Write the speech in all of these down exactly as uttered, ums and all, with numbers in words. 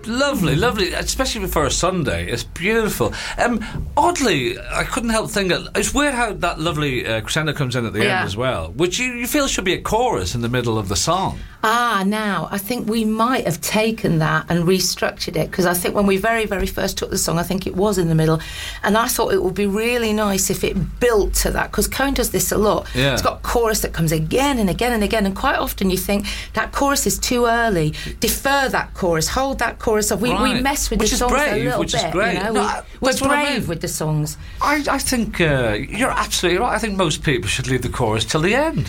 Lovely, lovely, especially for a Sunday. It's beautiful. Um, oddly, I couldn't help thinking, it's weird how that lovely uh, crescendo comes in at the yeah. end as well, which you, you feel should be a chorus in the middle of the song. Ah, now, I think we might have taken that and restructured it, because I think when we very, very first took the song, I think it was in the middle, and I thought it would be really nice if it built to that, because Cohen does this a lot. Yeah. It's got a chorus that comes again and again and again, and quite often you think that chorus is too early. Defer that chorus, hold that chorus off. We, Right. we mess with Which the is songs brave, a little which bit. is great. You know? No, we, I- we're that's what I brave mean. with the songs. I, I think uh, you're absolutely right. I think most people should leave the chorus till the end.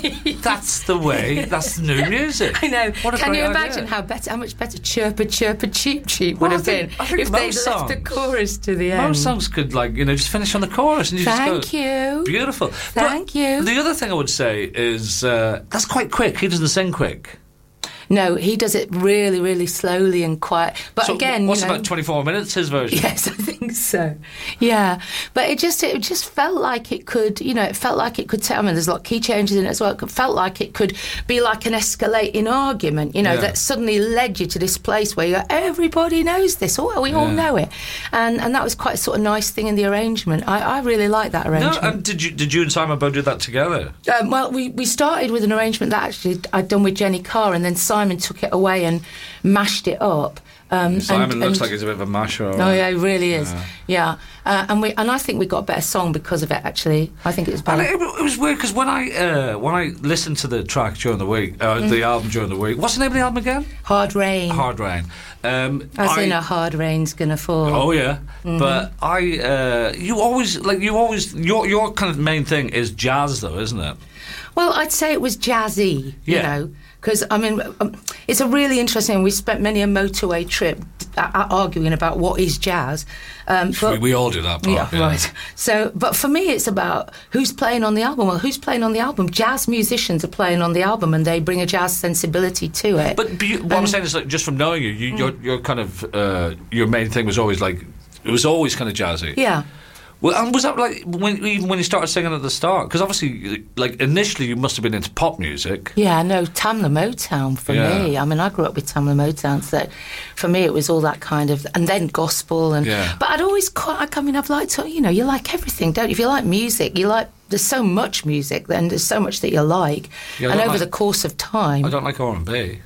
That's the way. That's the new music. I know. What a Can you great imagine idea. how better, how much better Chirper Chirper Cheep Cheep would Well, I have think- been I think if they'd most left the songs- chorus to the end? Most songs could, like, you know, just finish on the chorus and you Thank just go... you. Beautiful. Thank But you. The other thing I would say is uh, that's quite quick. He doesn't sing quick. No, he does it really, really slowly and quiet. But So again, what's you know, about twenty-four minutes, his version? yes, I think so. Yeah, but it just it just felt like it could, you know, it felt like it could. T- I mean, there's a lot of key changes in it as well. It felt like it could be like an escalating argument, you know, Yeah. that suddenly led you to this place where you go, everybody knows this, oh, we all Yeah. know it, and and that was quite a sort of nice thing in the arrangement. I, I really like that arrangement. No, and did you did you and Simon Bow do that together? Um, well, we, we started with an arrangement that actually I'd done with Jenny Carr, and then Simon took it away and mashed it up. Um, Simon and, looks and, like he's a bit of a masher. Oh yeah, he really is. Yeah, yeah. Uh, and we and I think we got a better song because of it. Actually, I think it was And better. it, it was weird because when I uh, when I listened to the track during the week, uh, Mm. the album during the week, what's the name of the album again? Hard Rain. Hard Rain. Um, As I, in a hard rain's gonna fall. Oh yeah, Mm-hmm. but I uh, you always like you always your your kind of main thing is jazz though, isn't it? Well, I'd say it was jazzy, you Yeah. know, because I mean, um, it's a really interesting. We spent many a motorway trip uh, arguing about what is jazz. Um, but, we, we all do that part. yeah, Yeah, right. So, but for me, it's about who's playing on the album. Well, who's playing on the album? Jazz musicians are playing on the album, and they bring a jazz sensibility to it. But, but you, what I'm saying is, like, just from knowing you, you your your kind of uh, your main thing was always like it was always kind of jazzy. yeah. Well, and was that like when even when you started singing at the start? Because obviously, like initially, you must have been into pop music. Yeah, no, Tamla Motown for Yeah. me. I mean, I grew up with Tamla Motown, so for me it was all that kind of, and then gospel, and Yeah. but I'd always quite. I mean, I've liked, to- you know, you like everything, don't you? If you like music, you like. There's so much music, then there's so much that you like, Yeah, I and don't over like- the course of time, I don't like R and B.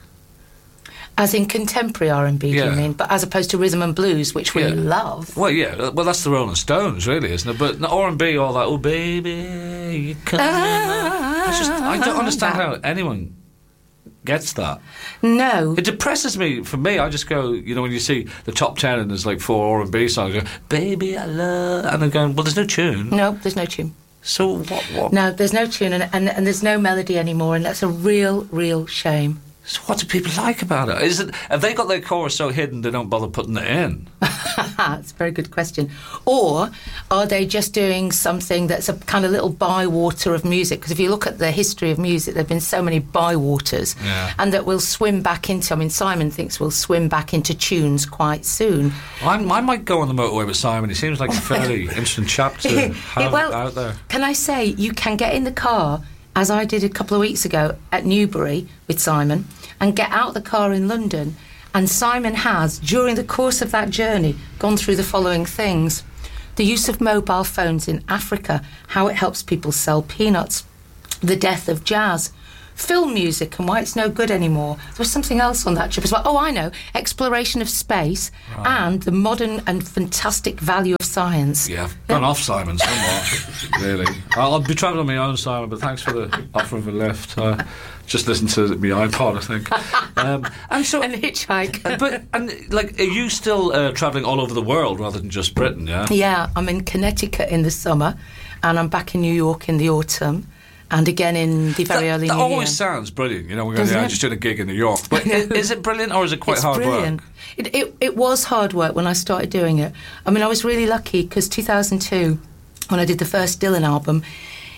as in contemporary R and B, do Yeah. you mean? But as opposed to rhythm and blues, which we Yeah. love. Well, yeah, well, that's the Rolling Stones, really, isn't it? But R and B, all that, oh baby, you come. Ah, It's just, I don't understand that- how anyone gets that. No, It depresses me. For me, I just go, you know, when you see the top ten and there's like four R and B songs, I go, baby, I love, and I'm going, well, there's no tune. no, there's no tune. So what? What? No, there's no tune, and, and and there's no melody anymore, and that's a real, real shame. So what do people like about it? Is it have they got their chorus so hidden they don't bother putting it in? That's a very good question. Or are they just doing something that's a kind of little bywater of music? Because if you look at the history of music, there have been so many bywaters, Yeah. and that we'll swim back into. I mean, Simon thinks we'll swim back into tunes quite soon. I'm, I might go on the motorway with Simon. He seems like a fairly interesting chap to have well, out there. Can I say you can get in the car, as I did a couple of weeks ago at Newbury with Simon, and get out the car in London. And Simon has, during the course of that journey, gone through the following things. The use of mobile phones in Africa, how it helps people sell peanuts, the death of jazz, film music and why it's no good anymore. There was something else on that trip as well. Oh, I know, exploration of space and the modern and fantastic value of science. Yeah, I've gone off Simon somewhat, really. I'll be travelling on my own, Simon, but thanks for the offer of a lift. Uh, just listen to my iPod, I think. Um, and so, And hitchhike. but and like, are you still uh, travelling all over the world rather than just Britain? Yeah. Yeah, I'm in Connecticut in the summer, and I'm back in New York in the autumn, and again in the very that, early that New always Year. sounds brilliant. You know, we're going Doesn't to it? just doing a gig in New York. But is, is it brilliant or is it quite It's hard brilliant. work? It, it it was hard work when I started doing it. I mean, I was really lucky because two thousand two, when I did the first Dylan album,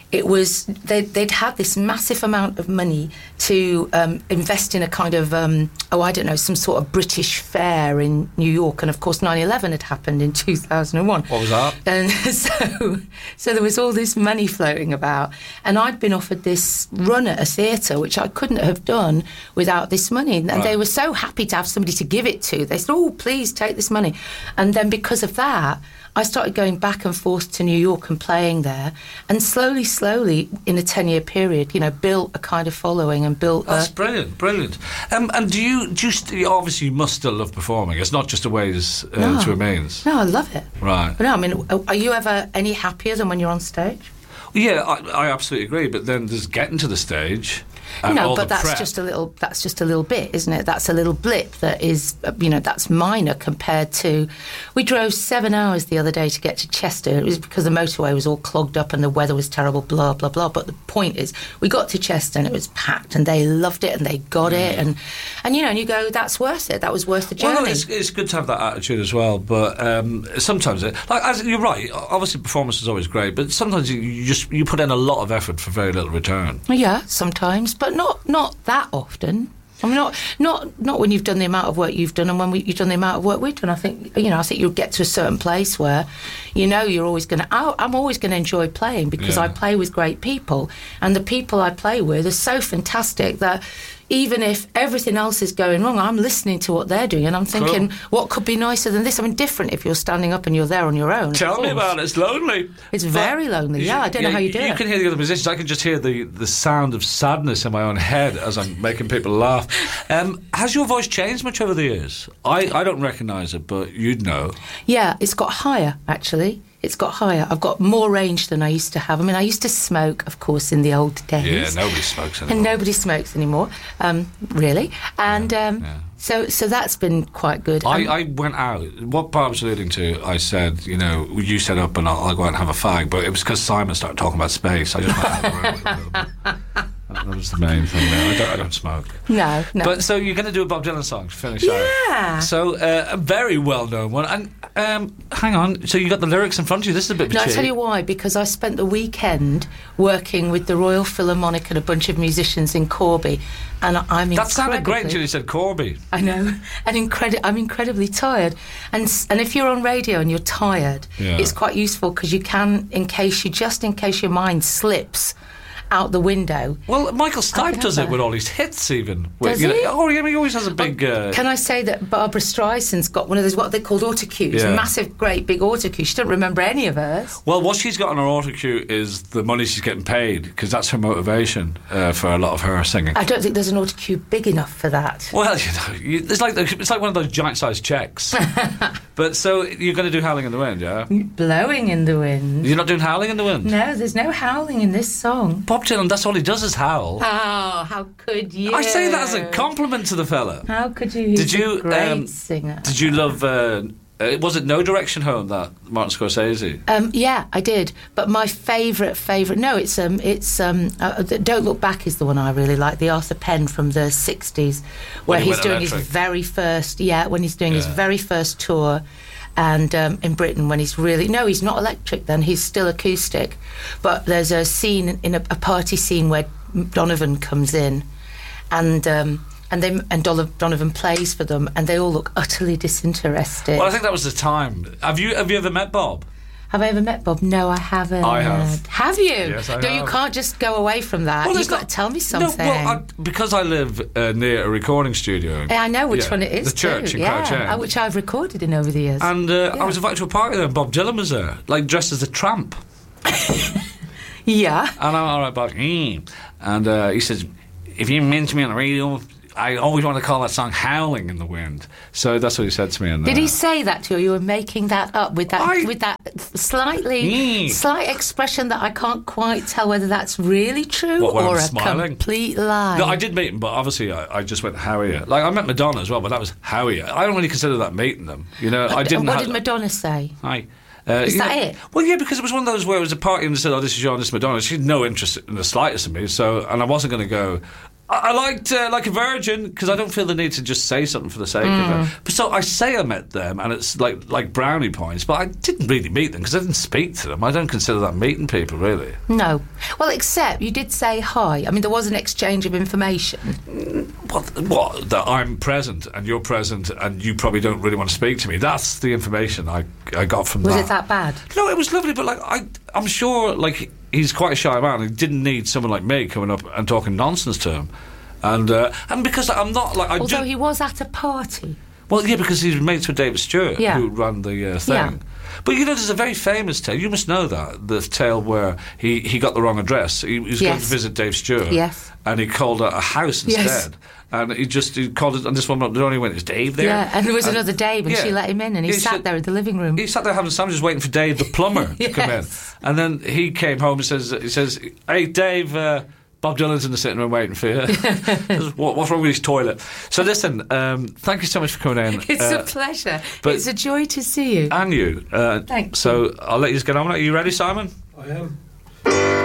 it was they, they'd had this massive amount of money to um, invest in a kind of um, oh I don't know some sort of British fair in New York, and of course nine eleven had happened in two thousand one. What was that? And so so there was all this money floating about, and I'd been offered this run at a theatre which I couldn't have done without this money, and Right. they were so happy to have somebody to give it to. They said, oh please take this money. And then because of that I started going back and forth to New York and playing there, and slowly, slowly, in a ten-year period, you know, built a kind of following and built. That's a... brilliant, brilliant. Um, and do you, do you st- obviously you must still love performing. It's not just a ways uh, No. to remains. No, I love it. Right. But no, I mean, are you ever any happier than when you're on stage? Yeah, I, I absolutely agree. But then there's getting to the stage. And No, all but the that's prep. just a little. That's just a little bit, isn't it? That's a little blip. That is, uh, you know, that's minor compared to. We drove seven hours the other day to get to Chester. It was because the motorway was all clogged up and the weather was terrible. Blah blah blah. But the point is, we got to Chester and it was packed, and they loved it and they got it, and and you know, and you go, that's worth it. That was worth the journey. Well, no, it's, it's good to have that attitude as well, but um, sometimes, it, like as you're right, obviously performance is always great, but sometimes you, you just you put in a lot of effort for very little return. Yeah, sometimes, but not not that often. I mean, not not not when you've done the amount of work you've done, and when we, you've done the amount of work we've done. I think you know. I think you'll get to a certain place where, you know, you're always going to. I'm always going to enjoy playing because Yeah. I play with great people, and the people I play with are so fantastic that. Even if everything else is going wrong, I'm listening to what they're doing and I'm thinking, Cool. what could be nicer than this? I mean, different if you're standing up and you're there on your own. of Tell me course. about it. It's lonely. It's very lonely. Yeah, I don't know how you do You it. can hear the other musicians. I can just hear the, the sound of sadness in my own head as I'm making people laugh. Um, has your voice changed much over the years? I, I don't recognise it, but you'd know. Yeah, it's got higher, actually. It's got higher. I've got more range than I used to have. I mean, I used to smoke, of course, in the old days. Yeah, nobody smokes anymore. And nobody smokes anymore, um, really. And um, yeah. so so that's been quite good. Um, I, I went out. What Barb was alluding to, I said, you know, you set up and I'll, I'll go out and have a fag, but it was because Simon started talking about space. I just went out of the room a little bit. That was the main thing there. I don't, I don't smoke. no, no. But so you're going to do a Bob Dylan song to finish Yeah. out. So uh, a very well-known one. And um, hang on, so you got the lyrics in front of you. This is a bit of a No, I cheat. tell you why. Because I spent the weekend working with the Royal Philharmonic and a bunch of musicians in Corby, and I'm That sounded great incredibly- until you said Corby. I know, and incredi- I'm incredibly tired. And s- and if you're on radio and you're tired, Yeah. it's quite useful because you can, in case you just in case your mind slips out the window. Well, Michael I Stipe can does have it that. with all his hits, even. With, Does you know- he? oh, yeah, he always has a big. Uh, Can I say that Barbara Streisand's got one of those what they called autocues, Yeah. massive, great big autocues. She doesn't remember any of hers. well, what she's got on her autocue is the money she's getting paid, because that's her motivation uh, for a lot of her singing. I don't think there's an autocue big enough for that. Well, you know, you, it's like it's like one of those giant-sized checks. But so you're going to do Howling in the Wind, yeah? Blowing in the wind. You're not doing Howling in the Wind? No, there's no howling in this song. Bob Dylan, that's all he does is howl. Oh, how could you? I say that as a compliment to the fella. How could you? He's Did you, a great um, singer. Did you love? Uh, uh, was it No Direction Home, that Martin Scorsese? Um, yeah, I did. But my favourite, favourite. No, it's um, it's um, uh, Don't Look Back is the one I really like. The Arthur Penn from the sixties, where When he he's went doing electric. his very first. Yeah, when he's doing his Yeah. very first tour, and um, in Britain when he's really no, he's not electric. Then he's still acoustic. But there's a scene in a, a party scene where Donovan comes in, and. Um, And they and Dol- Donovan plays for them, and they all look utterly disinterested. Well, I think that was the time. Have you Have you ever met Bob? Have I ever met Bob? No, I haven't. I have. Have you? Yes, I no, you have. can't just go away from that. there's You've got not- to tell me something. No, well, I, because I live uh, near a recording studio. Yeah, I know which Yeah, one it is. The church too. in Crouch yeah, End. uh, which I've recorded in over the years. And uh, Yeah. I was invited to a party there, and Bob Dylan was there, like dressed as a tramp. yeah. And I'm all right, Bob. Mm. And uh, he says, if you mention me on the radio, I always want to call that song Howling in the Wind. So that's what he said to me. And, Did uh, he say that to you? You were making that up with that I- with that slightly Mm. slight expression that I can't quite tell whether that's really true What, when or I'm a smiling? complete lie. No, I did meet him, but obviously I, I just went Howie. Like, I met Madonna as well, but that was Howie. I don't really consider that meeting them. You know, I didn't What have... did Madonna say? Hi. Uh, Is you that know- it? Well, yeah, because it was one of those where it was a party and they said, oh, this is your, this is Madonna. She had no interest in the slightest in me, so, and I wasn't going to go, I, I liked uh, Like a Virgin because I don't feel the need to just say something for the sake Mm. of it. But so I say I met them, and it's like like brownie points, but I didn't really meet them because I didn't speak to them. I don't consider that meeting people, really. No. Well, except you did say hi. I mean, there was an exchange of information. What? What? That I'm present and you're present, and you probably don't really want to speak to me. That's the information I I got from Was that. it that bad? No, it was lovely, but like I, I'm sure like he's quite a shy man. He didn't need someone like me coming up and talking nonsense to him, and uh, and because I'm not like I. Although do, he was at a party. well, yeah, because he's mates with David Stewart, Yeah. who ran the uh, thing. Yeah. But you know, there's a very famous tale. You must know that the tale where he, he got the wrong address. He, he was going to Yes. visit Dave Stewart, Yes. and he called a, a house instead. Yes. And he just he called it, and this one not only went, "Is Dave there?" Yeah, and there was another Dave, and yeah. she let him in, and he, He sat said- there in the living room. He sat there having sandwiches, waiting for Dave the plumber to come in. Yes. And then he came home and says, "He says, hey Dave, uh, Bob Dylan's in the sitting room waiting for you. Says, what, what's wrong with his toilet?" So listen, um, thank you so much for coming in. It's Uh, a pleasure. but- It's a joy to see you. and you. Uh, Thank so I'll let you just get on with it. Are you ready, Simon? I am.